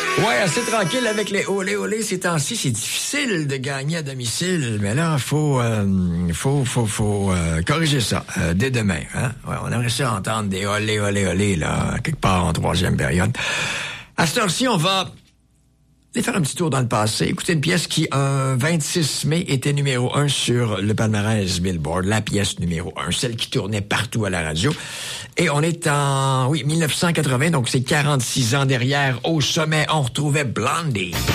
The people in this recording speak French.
Ouais, assez tranquille avec les olé olé ces temps-ci. C'est difficile de gagner à domicile, mais là, faut corriger ça dès demain. Hein? Ouais, on aimerait ça entendre des olé olé olé là quelque part en troisième période. À cette heure-ci, on va aller faire un petit tour dans le passé. Écoutez une pièce qui, un 26 mai, était numéro 1 sur le palmarès Billboard. La pièce numéro 1, celle qui tournait partout à la radio. Et on est en 1980, donc c'est 46 ans derrière. Au sommet, on retrouvait Blondie.